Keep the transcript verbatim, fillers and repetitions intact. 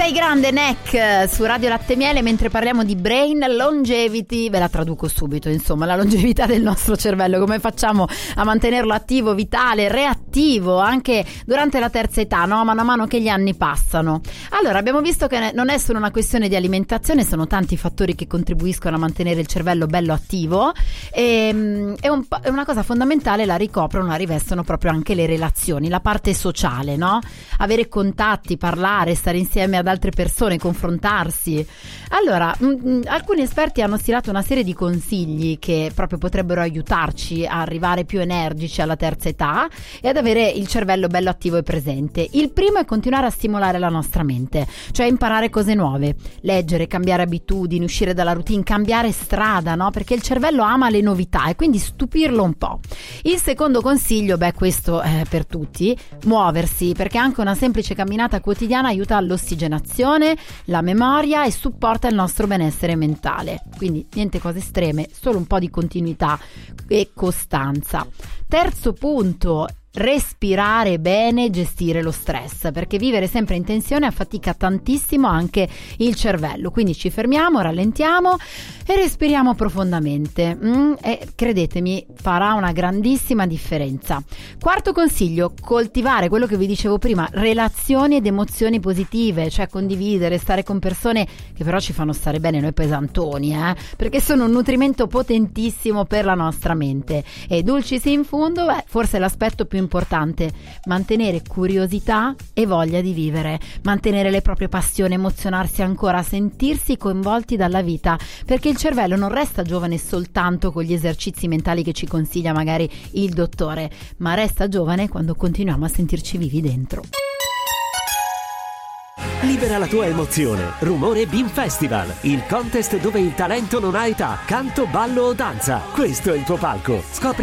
Sei grande Neck su Radio Latte Miele, mentre parliamo di brain longevity, ve la traduco subito, insomma, la longevità del nostro cervello, come facciamo a mantenerlo attivo, vitale, reattivo anche durante la terza età, no? Mano a mano che gli anni passano. Allora, abbiamo visto che non è solo una questione di alimentazione, sono tanti fattori che contribuiscono a mantenere il cervello bello attivo e, e un, una cosa fondamentale la ricoprono, la rivestono proprio anche le relazioni, la parte sociale, no? Avere contatti, parlare, stare insieme ad altre persone, confrontarsi. Allora, mh, alcuni esperti hanno stilato una serie di consigli che proprio potrebbero aiutarci a arrivare più energici alla terza età e ad avere il cervello bello attivo e presente. Il primo è continuare a stimolare la nostra mente, cioè imparare cose nuove, leggere, cambiare abitudini, uscire dalla routine, cambiare strada, no? Perché il cervello ama le novità e quindi stupirlo un po'. Il secondo consiglio, beh, questo è per tutti, muoversi, perché anche una semplice camminata quotidiana aiuta all'ossigenazione, la memoria e supporta il nostro benessere mentale. Quindi niente cose estreme, solo un po' di continuità e costanza. Terzo punto: respirare bene, gestire lo stress, perché vivere sempre in tensione affatica tantissimo anche il cervello. Quindi ci fermiamo, rallentiamo e respiriamo profondamente mm, e credetemi, farà una grandissima differenza. Quarto consiglio: coltivare quello che vi dicevo prima, relazioni ed emozioni positive, cioè condividere, stare con persone che però ci fanno stare bene, noi pesantoni, eh, perché sono un nutrimento potentissimo per la nostra mente. E dulcis in fundo, beh, forse l'aspetto più importante: mantenere curiosità e voglia di vivere, mantenere le proprie passioni, emozionarsi ancora, sentirsi coinvolti dalla vita, perché il cervello non resta giovane soltanto con gli esercizi mentali che ci consiglia magari il dottore, ma resta giovane quando continuiamo a sentirci vivi dentro. Libera la tua emozione. Rumore Beam Festival, il contest dove il talento non ha età, canto, ballo o danza. Questo è il tuo palco. Scopri